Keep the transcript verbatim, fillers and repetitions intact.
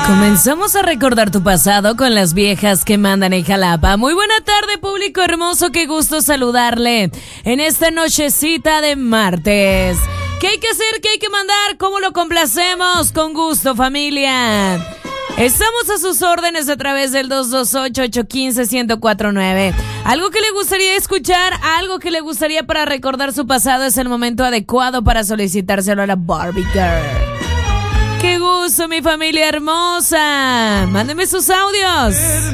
Comenzamos a recordar tu pasado con las viejas que mandan en Jalapa. Muy buena tarde, público hermoso, qué gusto saludarle en esta nochecita de martes. ¿Qué hay que hacer? ¿Qué hay que mandar? ¿Cómo lo complacemos? Con gusto, familia. Estamos a sus órdenes a través del dos dos ocho, ocho uno cinco, uno cero cuatro nueve. Algo que le gustaría escuchar, algo que le gustaría para recordar su pasado, es el momento adecuado para solicitárselo a la Barbie Girl. ¡Qué gusto, mi familia hermosa! Mándenme sus audios.